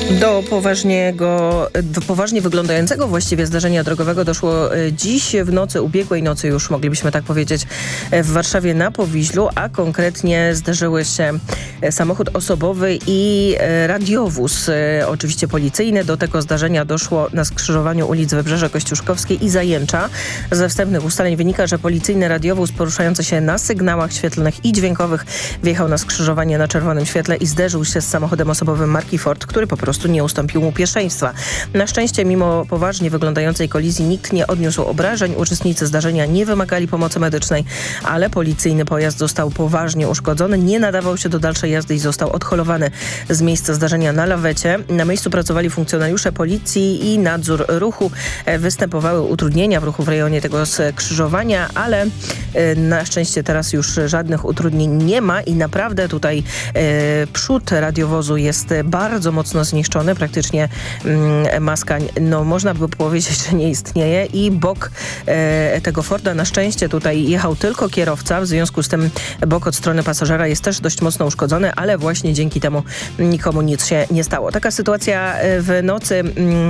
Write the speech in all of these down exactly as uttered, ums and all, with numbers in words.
Do poważnego, do poważnie wyglądającego właściwie zdarzenia drogowego doszło dziś w nocy, ubiegłej nocy już moglibyśmy tak powiedzieć, w Warszawie na Powiślu, a konkretnie zdarzyły się samochód osobowy i radiowóz, oczywiście policyjny. Do tego zdarzenia doszło na skrzyżowaniu ulic Wybrzeże Kościuszkowskiej i Zajęcza. Ze wstępnych ustaleń wynika, że policyjny radiowóz poruszający się na sygnałach świetlnych i dźwiękowych wjechał na skrzyżowanie na czerwonym świetle i zderzył się z samochodem osobowym marki Ford, który po prostu nie ustąpił mu pierwszeństwa. Na szczęście mimo poważnie wyglądającej kolizji nikt nie odniósł obrażeń. Uczestnicy zdarzenia nie wymagali pomocy medycznej, ale policyjny pojazd został poważnie uszkodzony. Nie nadawał się do dalszej jazdy i został odholowany z miejsca zdarzenia na lawecie. Na miejscu pracowali funkcjonariusze policji i nadzór ruchu. Występowały utrudnienia w ruchu w rejonie tego skrzyżowania, ale na szczęście teraz już żadnych utrudnień nie ma i naprawdę tutaj e, przód radiowozu jest bardzo mocno zniszczony. Praktycznie mm, maska, no można by powiedzieć, że nie istnieje i bok e, tego Forda na szczęście tutaj jechał tylko kierowca. W związku z tym bok od strony pasażera jest też dość mocno uszkodzony, ale właśnie dzięki temu nikomu nic się nie stało. Taka sytuacja w nocy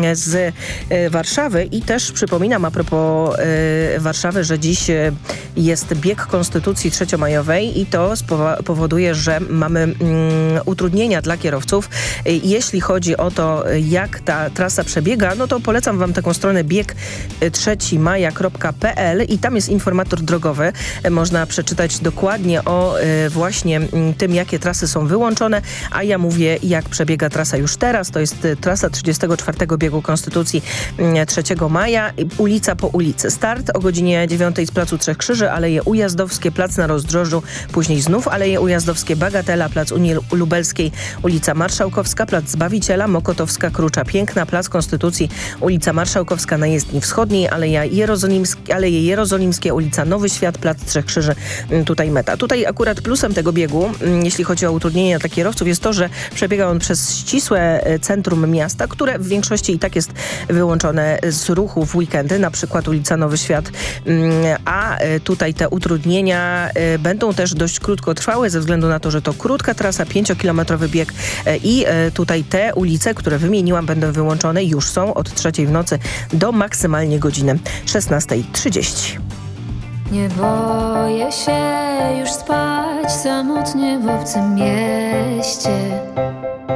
z Warszawy i też przypominam a propos e, Warszawy, że dziś jest bieg Konstytucji trzeciomajowej i to powoduje, że mamy mm, utrudnienia dla kierowców. Jeśli chodzi o to, jak ta trasa przebiega, no to polecam wam taką stronę bieg trzeci maja kropka p l i tam jest informator drogowy. Można przeczytać dokładnie o y, właśnie y, tym, jakie trasy są wyłączone, a ja mówię, jak przebiega trasa już teraz. To jest y, trasa trzydziestego czwartego biegu Konstytucji y, trzeciego maja, ulica po ulicy. Start o godzinie dziewiątej z Placu Trzech Krzyży, Aleje Ujazdowskie, Plac na Rozdrożu, później znów Aleje Ujazdowskie, Bagatela, Plac Unii Lubelskiej, ulica Marszałkowska, Plac Zbawiciela, Mokotowska, Krucza Piękna, Plac Konstytucji, ulica Marszałkowska na Jezdni Wschodniej, Aleja Jerozolimskie, Aleje Jerozolimskie, ulica Nowy Świat, Plac Trzech Krzyży, tutaj meta. Tutaj akurat plusem tego biegu, jeśli chodzi o utrudnienia dla kierowców, jest to, że przebiega on przez ścisłe centrum miasta, które w większości i tak jest wyłączone z ruchu w weekendy, na przykład ulica Nowy Świat, a tutaj te utrudnienia będą też dość krótko trwały, ze względu na to, że to krótka trasa, pięciokilometrowy bieg i tutaj te ulice, które wymieniłam, będą wyłączone, już są od trzeciej w nocy do maksymalnie godziny szesnastej trzydzieści. Nie boję się już spać samotnie w obcym mieście.